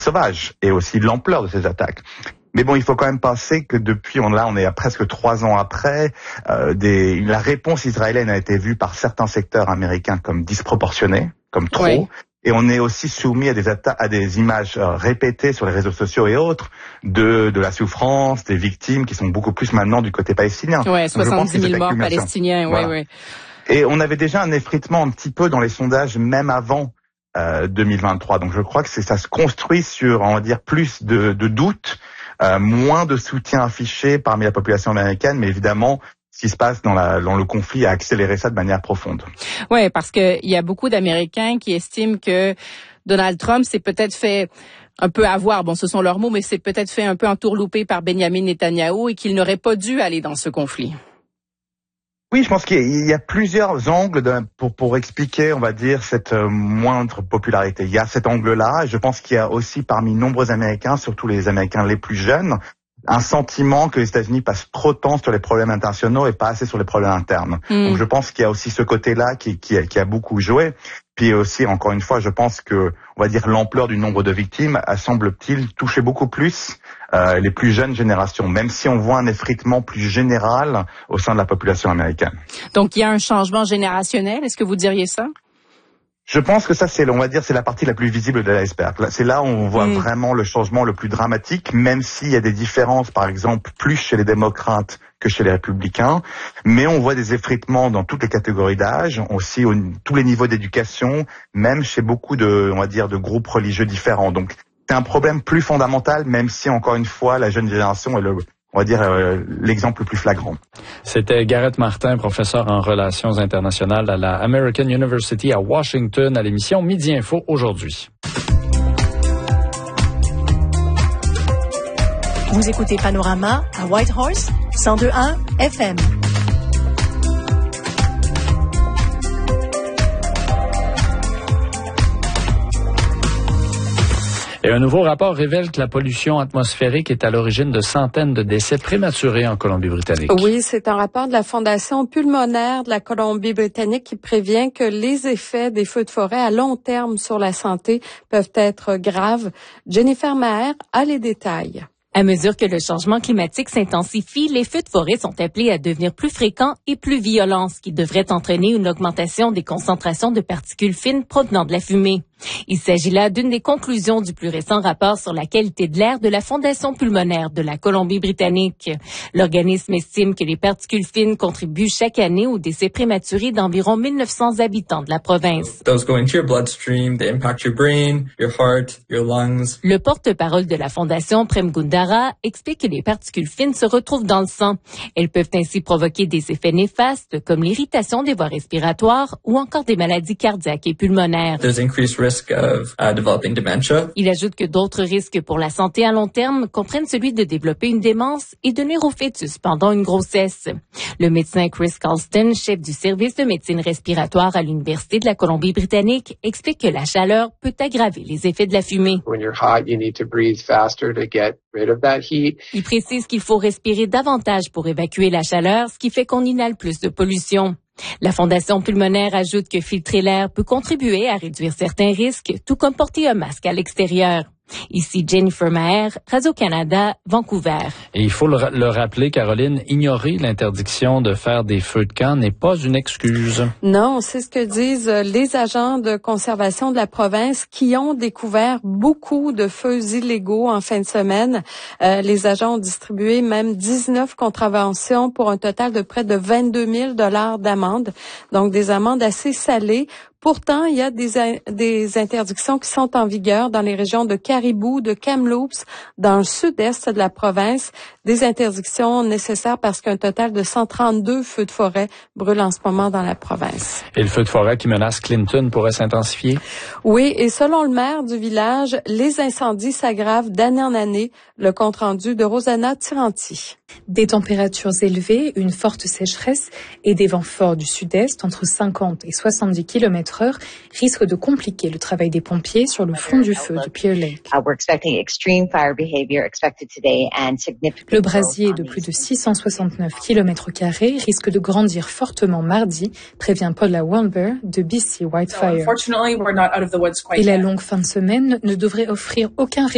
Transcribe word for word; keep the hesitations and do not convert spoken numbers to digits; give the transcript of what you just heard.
sauvage et aussi l'ampleur de ces attaques. Mais bon, il faut quand même penser que depuis, on, là, on est à presque trois ans après, euh, des, la réponse israélienne a été vue par certains secteurs américains comme disproportionnée, comme trop. Oui. Et on est aussi soumis à des atta- à des images euh, répétées sur les réseaux sociaux et autres de de la souffrance, des victimes qui sont beaucoup plus maintenant du côté palestinien. Ouais, soixante-dix mille morts palestiniens, oui, voilà. oui. Et on avait déjà un effritement un petit peu dans les sondages même avant euh, deux mille vingt-trois. Donc je crois que c'est ça se construit sur, on va dire, plus de, de doutes, euh, moins de soutien affiché parmi la population américaine, mais évidemment, ce qui se passe dans, la, dans le conflit a accéléré ça de manière profonde. Oui, parce que il y a beaucoup d'Américains qui estiment que Donald Trump s'est peut-être fait un peu avoir, bon, ce sont leurs mots, mais c'est peut-être fait un peu entourloupé par Benjamin Netanyahou et qu'il n'aurait pas dû aller dans ce conflit. Oui, je pense qu'il y a plusieurs angles de, pour, pour expliquer, on va dire, cette euh, moindre popularité. Il y a cet angle-là, et je pense qu'il y a aussi parmi nombreux Américains, surtout les Américains les plus jeunes, un sentiment que les États-Unis passent trop de temps sur les problèmes internationaux et pas assez sur les problèmes internes. Mmh. Donc je pense qu'il y a aussi ce côté-là qui, qui, a, qui a beaucoup joué. Puis aussi, encore une fois, je pense que, on va dire, l'ampleur du nombre de victimes a, semble-t-il, touché beaucoup plus euh, les plus jeunes générations, même si on voit un effritement plus général au sein de la population américaine. Donc il y a un changement générationnel, est-ce que vous diriez ça? Je pense que ça, c'est, on va dire, c'est la partie la plus visible de l'iceberg. C'est là où on voit mmh. vraiment le changement le plus dramatique, même s'il y a des différences, par exemple, plus chez les démocrates que chez les républicains. Mais on voit des effritements dans toutes les catégories d'âge, aussi au, tous les niveaux d'éducation, même chez beaucoup de, on va dire, de groupes religieux différents. Donc, c'est un problème plus fondamental, même si, encore une fois, la jeune génération est le, on va dire, euh, l'exemple le plus flagrant. C'était Gareth Martin, professeur en relations internationales à la American University à Washington, à l'émission Midi Info aujourd'hui. Vous écoutez Panorama à Whitehorse, cent deux point un F M. Et un nouveau rapport révèle que la pollution atmosphérique est à l'origine de centaines de décès prématurés en Colombie-Britannique. Oui, c'est un rapport de la Fondation pulmonaire de la Colombie-Britannique qui prévient que les effets des feux de forêt à long terme sur la santé peuvent être graves. Jennifer Maher a les détails. À mesure que le changement climatique s'intensifie, les feux de forêt sont appelés à devenir plus fréquents et plus violents, ce qui devrait entraîner une augmentation des concentrations de particules fines provenant de la fumée. Il s'agit là d'une des conclusions du plus récent rapport sur la qualité de l'air de la Fondation pulmonaire de la Colombie-Britannique. L'organisme estime que les particules fines contribuent chaque année au décès prématuré d'environ mille neuf cents habitants de la province. Those go into your bloodstream, they impact your brain, your heart, your lungs. Le porte-parole de la Fondation, Prem Gundara, explique que les particules fines se retrouvent dans le sang. Elles peuvent ainsi provoquer des effets néfastes comme l'irritation des voies respiratoires ou encore des maladies cardiaques et pulmonaires. There's increased risk of uh, developing dementia. Il ajoute que d'autres risques pour la santé à long terme comprennent celui de développer une démence et de nuire au fœtus pendant une grossesse. Le médecin Chris Colston, chef du service de médecine respiratoire à l'Université de la Colombie-Britannique, explique que la chaleur peut aggraver les effets de la fumée. When you're hot, you need to breathe faster to get rid of that heat. Il précise qu'il faut respirer davantage pour évacuer la chaleur, ce qui fait qu'on inhale plus de pollution. La Fondation pulmonaire ajoute que filtrer l'air peut contribuer à réduire certains risques, tout comme porter un masque à l'extérieur. Ici Jennifer Maher, Radio-Canada, Vancouver. Et il faut le, le rappeler, Caroline, ignorer l'interdiction de faire des feux de camp n'est pas une excuse. Non, c'est ce que disent les agents de conservation de la province qui ont découvert beaucoup de feux illégaux en fin de semaine. Euh, les agents ont distribué même dix-neuf contraventions pour un total de près de vingt-deux mille dollars d'amende. Donc des amendes assez salées. Pourtant, il y a des, des interdictions qui sont en vigueur dans les régions de Caribou, de Kamloops, dans le sud-est de la province. Des interdictions nécessaires parce qu'un total de cent trente-deux feux de forêt brûlent en ce moment dans la province. Et le feu de forêt qui menace Clinton pourrait s'intensifier? Oui, et selon le maire du village, les incendies s'aggravent d'année en année. Le compte-rendu de Rosanna Tiranti. Des températures élevées, une forte sécheresse et des vents forts du sud-est entre cinquante et soixante-dix kilomètres heure risquent de compliquer le travail des pompiers sur le front du feu de Pierre Lake. Le brasier de plus de six cent soixante-neuf kilomètres carrés risque de grandir fortement mardi, prévient Paula Walber de B C Whitefire. Et la longue fin de semaine ne devrait offrir aucun